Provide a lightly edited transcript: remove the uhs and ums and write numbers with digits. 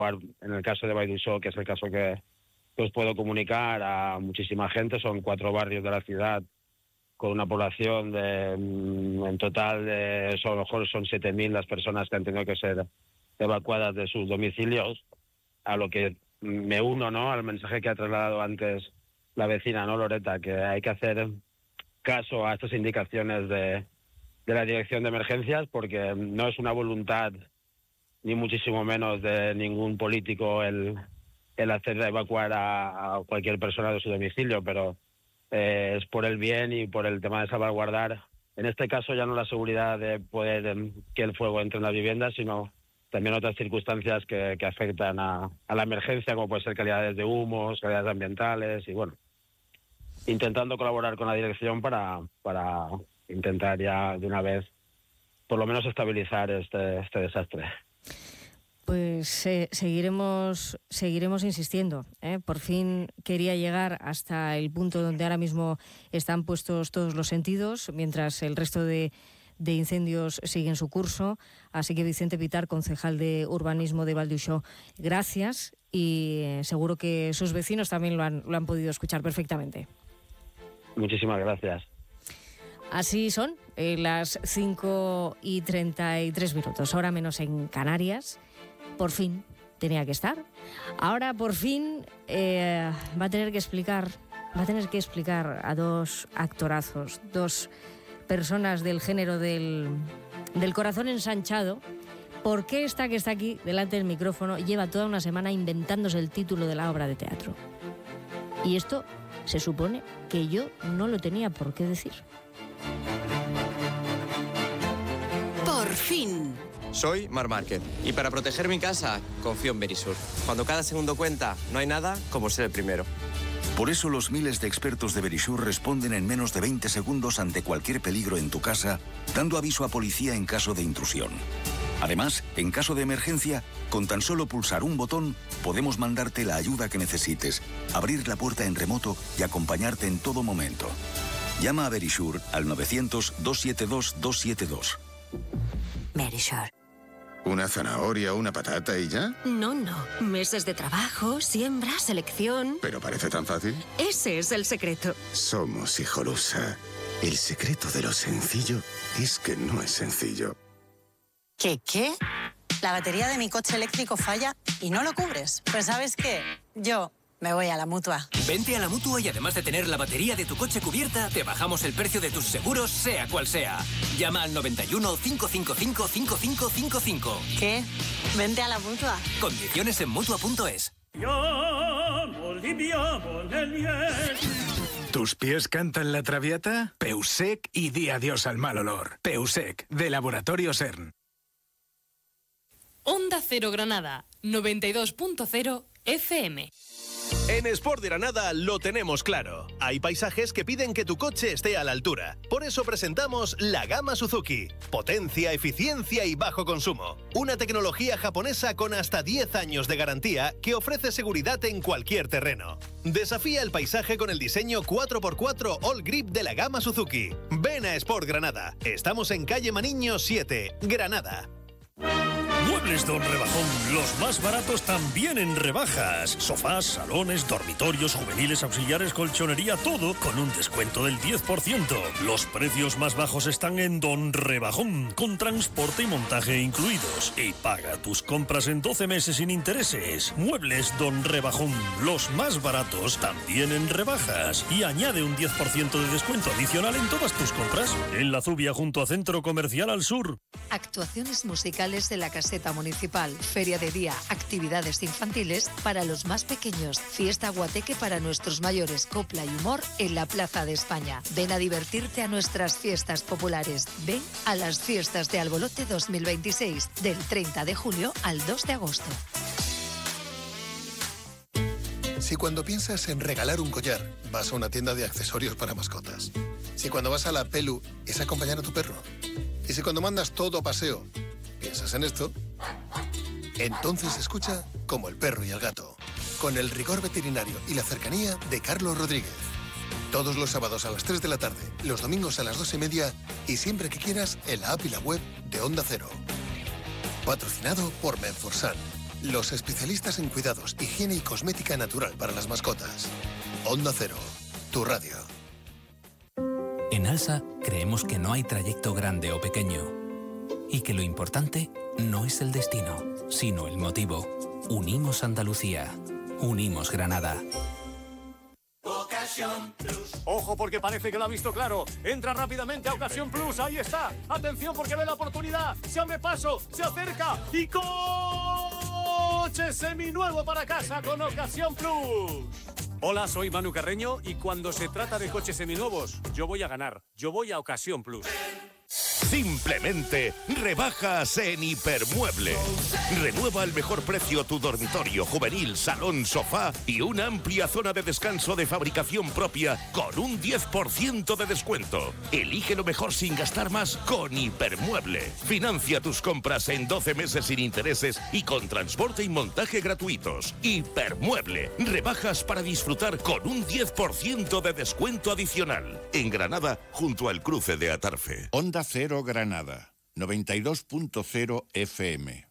en el caso de Baidusó, que es el caso que os puedo comunicar, a muchísima gente. Son 4 barrios de la ciudad con una población en total a lo mejor son 7.000 las personas que han tenido que ser evacuadas de sus domicilios, a lo que me uno, ¿no?, al mensaje que ha trasladado antes la vecina, ¿no?, Loreta, que hay que hacer caso a estas indicaciones de la Dirección de Emergencias, porque no es una voluntad ni muchísimo menos de ningún político el hacer evacuar a cualquier persona de su domicilio, pero es por el bien y por el tema de salvaguardar, en este caso ya no la seguridad de poder que el fuego entre en la vivienda, sino también otras circunstancias que afectan a la emergencia, como puede ser calidades de humos, calidades ambientales, y bueno, intentando colaborar con la dirección para intentar ya de una vez por lo menos estabilizar este desastre. Pues seguiremos insistiendo, ¿eh? Por fin quería llegar hasta el punto donde ahora mismo están puestos todos los sentidos, mientras el resto de incendios siguen su curso. Así que Vicente Pitar, concejal de urbanismo de Valduixó, gracias, y seguro que sus vecinos también lo han podido escuchar perfectamente. Muchísimas gracias. Así son las 5:33, hora menos en Canarias. Por fin tenía que estar. Ahora por fin va a tener que explicar a 2 actorazos, 2 personas del género del corazón ensanchado, por qué esta que está aquí delante del micrófono lleva toda una semana inventándose el título de la obra de teatro. Y esto se supone que yo no lo tenía por qué decir. Por fin. Soy Marc Márquez y para proteger mi casa confío en Verisur. Cuando cada segundo cuenta, no hay nada como ser el primero. Por eso los miles de expertos de Verisur responden en menos de 20 segundos ante cualquier peligro en tu casa, dando aviso a policía en caso de intrusión. Además, en caso de emergencia, con tan solo pulsar un botón, podemos mandarte la ayuda que necesites, abrir la puerta en remoto y acompañarte en todo momento. Llama a Verisur al 900-272-272. Verisur. ¿Una zanahoria, una patata y ya? No. Meses de trabajo, siembra, selección. ¿Pero parece tan fácil? Ese es el secreto. Somos Hijolusa. El secreto de lo sencillo es que no es sencillo. ¿Qué? La batería de mi coche eléctrico falla y no lo cubres. Pues ¿sabes qué? Yo me voy a la Mutua. Vente a la Mutua y además de tener la batería de tu coche cubierta, te bajamos el precio de tus seguros, sea cual sea. Llama al 91 555 5555. ¿Qué? Vente a la Mutua. Condiciones en Mutua.es. ¿Tus pies cantan la Traviata? Peusec y di adiós al mal olor. Peusec, de Laboratorio CERN. Onda Cero Granada, 92.0 FM. En Sport de Granada lo tenemos claro. Hay paisajes que piden que tu coche esté a la altura. Por eso presentamos la gama Suzuki. Potencia, eficiencia y bajo consumo. Una tecnología japonesa con hasta 10 años de garantía que ofrece seguridad en cualquier terreno. Desafía el paisaje con el diseño 4x4 All Grip de la gama Suzuki. Ven a Sport Granada. Estamos en calle Maniño 7, Granada. Muebles Don Rebajón, los más baratos también en rebajas. Sofás, salones, dormitorios, juveniles, auxiliares, colchonería, todo con un descuento del 10%. Los precios más bajos están en Don Rebajón, con transporte y montaje incluidos. Y paga tus compras en 12 meses sin intereses. Muebles Don Rebajón, los más baratos también en rebajas. Y añade un 10% de descuento adicional en todas tus compras. En La Zubia, junto a Centro Comercial Al Sur. Actuaciones musicales de la Caseta Municipal, feria de día, actividades infantiles para los más pequeños, fiesta guateque para nuestros mayores, copla y humor en la Plaza de España. Ven a divertirte a nuestras fiestas populares. Ven a las fiestas de Albolote 2026, del 30 de julio al 2 de agosto. Si cuando piensas en regalar un collar, vas a una tienda de accesorios para mascotas. Si cuando vas a la Pelu es acompañar a tu perro. Y si cuando mandas todo a paseo, ¿piensas en esto? Entonces escucha Como el perro y el gato, con el rigor veterinario y la cercanía de Carlos Rodríguez. Todos los sábados a las 3 de la tarde, los domingos a las 2:30 y siempre que quieras en la app y la web de Onda Cero. Patrocinado por Menforsan, Los especialistas en cuidados, higiene y cosmética natural para las mascotas. Onda Cero, tu radio. En Alsa creemos que no hay trayecto grande o pequeño y que lo importante no es el destino, sino el motivo. Unimos Andalucía. Unimos Granada. Ocasión Plus. Ojo, porque parece que lo ha visto claro. Entra rápidamente a Ocasión Plus. Ahí está. Atención, porque ve la oportunidad. Se abre paso, se acerca y coche seminuevo para casa con Ocasión Plus. Hola, soy Manu Carreño y cuando se trata de coches seminuevos, yo voy a ganar. Yo voy a Ocasión Plus. Simplemente rebajas en Hipermueble. Renueva al mejor precio tu dormitorio, juvenil, salón, sofá y una amplia zona de descanso de fabricación propia con un 10% de descuento. Elige lo mejor sin gastar más con Hipermueble. Financia tus compras en 12 meses sin intereses y con transporte y montaje gratuitos. Hipermueble. Rebajas para disfrutar con un 10% de descuento adicional. En Granada, junto al cruce de Atarfe. Onda Cero Granada, 92.0 FM.